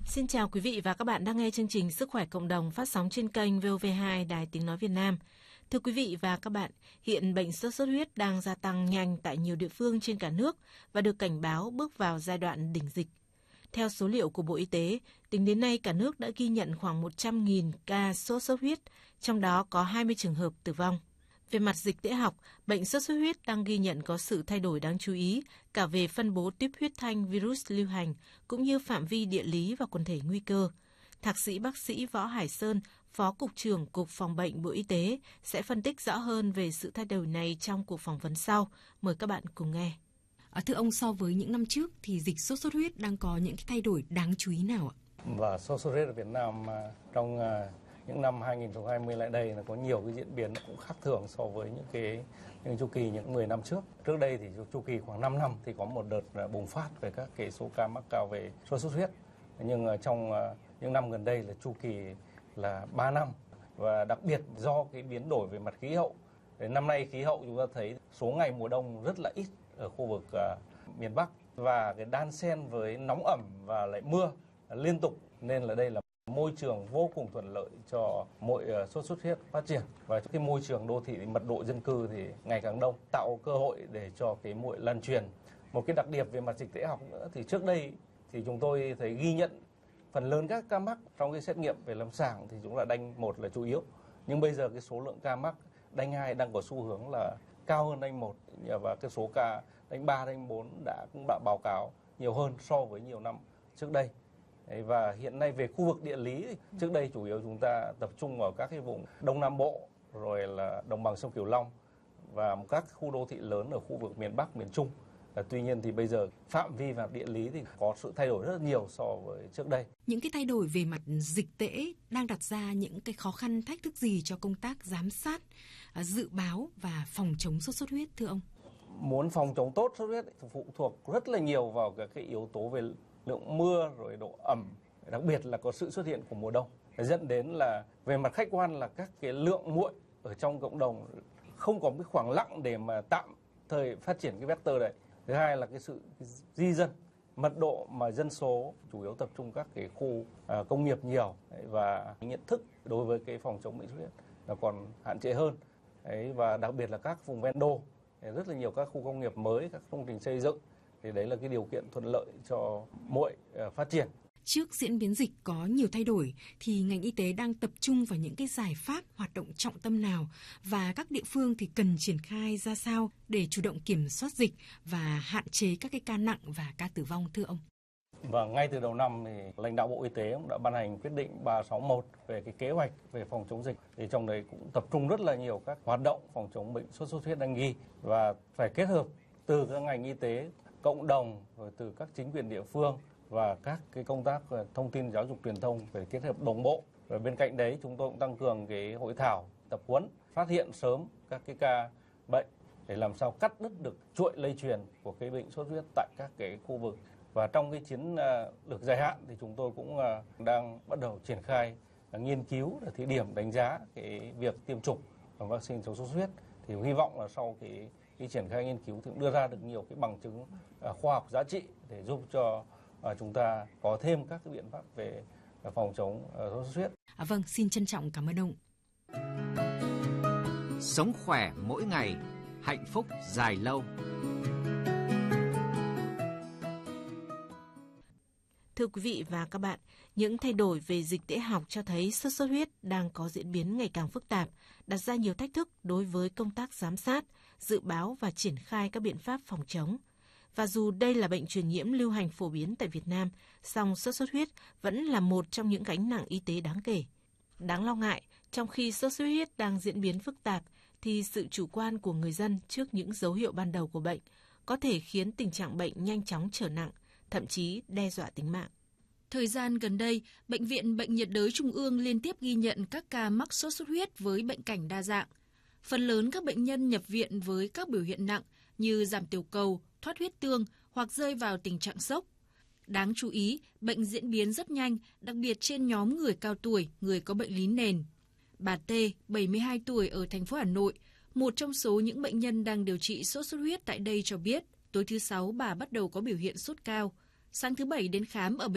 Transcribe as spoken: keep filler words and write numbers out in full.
Xin chào quý vị và các bạn đang nghe chương trình Sức khỏe cộng đồng phát sóng trên kênh vê o vê hai Đài Tiếng nói Việt Nam. Thưa quý vị và các bạn, hiện bệnh sốt xuất huyết đang gia tăng nhanh tại nhiều địa phương trên cả nước và được cảnh báo bước vào giai đoạn đỉnh dịch. Theo số liệu của Bộ Y tế, tính đến nay cả nước đã ghi nhận khoảng một trăm nghìn ca sốt xuất huyết, trong đó có hai mươi trường hợp tử vong. Về mặt dịch tễ học, bệnh sốt xuất huyết đang ghi nhận có sự thay đổi đáng chú ý cả về phân bố tuyếp huyết thanh virus lưu hành cũng như phạm vi địa lý và quần thể nguy cơ. Thạc sĩ bác sĩ Võ Hải Sơn, Phó Cục trưởng Cục Phòng bệnh Bộ Y tế sẽ phân tích rõ hơn về sự thay đổi này trong cuộc phỏng vấn sau. Mời các bạn cùng nghe. À, thưa ông, so với những năm trước thì dịch sốt xuất huyết đang có những cái thay đổi đáng chú ý nào ạ? Và sốt xuất huyết ở Việt Nam trong những năm hai nghìn không trăm hai mươi lại đây là có nhiều cái diễn biến cũng khác thường so với những cái những chu kỳ những mười năm trước. Trước đây thì chu kỳ khoảng năm năm thì có một đợt bùng phát về các cái số ca mắc cao về sốt xuất huyết. Nhưng trong những năm gần đây là chu kỳ là ba năm, và đặc biệt do cái biến đổi về mặt khí hậu. Năm nay khí hậu chúng ta thấy số ngày mùa đông rất là ít ở khu vực uh, miền Bắc, và cái đan xen với nóng ẩm và lại mưa liên tục, nên là đây là môi trường vô cùng thuận lợi cho muỗi sốt xuất huyết phát triển. Và cái môi trường đô thị mật độ dân cư thì ngày càng đông, tạo cơ hội để cho cái muỗi lan truyền. Một cái đặc điểm về mặt dịch tễ học nữa thì trước đây thì chúng tôi thấy ghi nhận phần lớn các ca mắc trong cái xét nghiệm về lâm sàng thì chúng là đanh một là chủ yếu, nhưng bây giờ cái số lượng ca mắc đanh hai đang có xu hướng là cao hơn đanh một, và cái số ca đanh ba, đanh bốn đã cũng đã báo cáo nhiều hơn so với nhiều năm trước đây. Và hiện nay về khu vực địa lý, trước đây chủ yếu chúng ta tập trung vào các cái vùng Đông Nam Bộ, rồi là đồng bằng sông Cửu Long và các khu đô thị lớn ở khu vực miền Bắc, miền Trung. Tuy nhiên thì bây giờ phạm vi và địa lý thì có sự thay đổi rất nhiều so với trước đây. Những cái thay đổi về mặt dịch tễ đang đặt ra những cái khó khăn, thách thức gì cho công tác giám sát, dự báo và phòng chống sốt xuất huyết thưa ông? Muốn phòng chống tốt sốt huyết thì phụ thuộc rất là nhiều vào các cái yếu tố về lượng mưa, rồi độ ẩm, đặc biệt là có sự xuất hiện của mùa đông, dẫn đến là về mặt khách quan là các cái lượng muỗi ở trong cộng đồng không có cái khoảng lặng để mà tạm thời phát triển cái vector này. Thứ hai là cái sự di dân, mật độ mà dân số chủ yếu tập trung các cái khu à, công nghiệp nhiều, đấy, và nhận thức đối với cái phòng chống bệnh sốt huyết là còn hạn chế hơn. Đấy, và đặc biệt là các vùng ven đô, rất là nhiều các khu công nghiệp mới, các công trình xây dựng, thì đấy là cái điều kiện thuận lợi cho muỗi à, phát triển. Trước diễn biến dịch có nhiều thay đổi thì ngành y tế đang tập trung vào những cái giải pháp hoạt động trọng tâm nào, và các địa phương thì cần triển khai ra sao để chủ động kiểm soát dịch và hạn chế các cái ca nặng và ca tử vong thưa ông? Và ngay từ đầu năm thì lãnh đạo Bộ Y tế cũng đã ban hành quyết định ba sáu một về cái kế hoạch về phòng chống dịch. Thì trong đấy cũng tập trung rất là nhiều các hoạt động phòng chống bệnh sốt xuất huyết đang ghi, và phải kết hợp từ các ngành y tế, cộng đồng, rồi từ các chính quyền địa phương và các cái công tác thông tin giáo dục truyền thông phải kết hợp đồng bộ. Rồi bên cạnh đấy chúng tôi cũng tăng cường cái hội thảo, tập huấn, phát hiện sớm các cái ca bệnh để làm sao cắt đứt được chuỗi lây truyền của cái bệnh sốt xuất huyết tại các cái khu vực. Và trong cái chiến lược dài hạn thì chúng tôi cũng đang bắt đầu triển khai nghiên cứu để thí điểm đánh giá cái việc tiêm chủng vaccine chống sốt xuất huyết. Thì hy vọng là sau cái, cái triển khai nghiên cứu thì cũng đưa ra được nhiều cái bằng chứng khoa học giá trị để giúp cho và chúng ta có thêm các cái biện pháp về phòng chống sốt xuất huyết. À, vâng, xin trân trọng cảm ơn ông. Sống khỏe mỗi ngày, hạnh phúc dài lâu. Thưa quý vị và các bạn, những thay đổi về dịch tễ học cho thấy sốt xuất huyết đang có diễn biến ngày càng phức tạp, đặt ra nhiều thách thức đối với công tác giám sát, dự báo và triển khai các biện pháp phòng chống. Và dù đây là bệnh truyền nhiễm lưu hành phổ biến tại Việt Nam, song sốt xuất huyết vẫn là một trong những gánh nặng y tế đáng kể. Đáng lo ngại, trong khi sốt xuất huyết đang diễn biến phức tạp, thì sự chủ quan của người dân trước những dấu hiệu ban đầu của bệnh có thể khiến tình trạng bệnh nhanh chóng trở nặng, thậm chí đe dọa tính mạng. Thời gian gần đây, Bệnh viện Bệnh nhiệt đới Trung ương liên tiếp ghi nhận các ca mắc sốt xuất huyết với bệnh cảnh đa dạng. Phần lớn các bệnh nhân nhập viện với các biểu hiện nặng như giảm tiểu cầu, thoát huyết tương hoặc rơi vào tình trạng sốc. Đáng chú ý, bệnh diễn biến rất nhanh, đặc biệt trên nhóm người cao tuổi, người có bệnh lý nền. Bà T, bảy mươi hai tuổi ở thành phố Hà Nội, một trong số những bệnh nhân đang điều trị sốt xuất huyết tại đây cho biết, tối thứ Sáu bà bắt đầu có biểu hiện sốt cao. Sáng thứ Bảy đến khám ở bệnh